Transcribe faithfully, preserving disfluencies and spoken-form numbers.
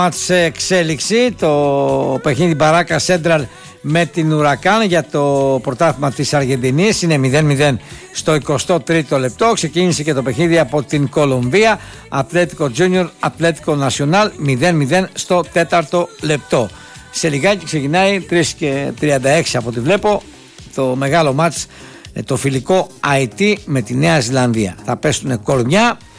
Σε εξέλιξη το παιχνίδι Μπαράκα Σέντραλ με την Ουρακάν για το πρωτάθλημα της Αργεντινής είναι μηδέν μηδέν στο εικοστό τρίτο λεπτό. Ξεκίνησε και το παιχνίδι από την Κολομβία, Ατλέτικο Junior, Ατλέτικο Νασιονάλ, μηδέν μηδέν στο τέταρτο λεπτό. Σε λιγάκι ξεκινάει τρεις και τριάντα έξι από ό,τι βλέπω το μεγάλο μάτς, το φιλικό Αϊτή με τη Νέα Ζηλανδία. Θα πέσουν κορμιά.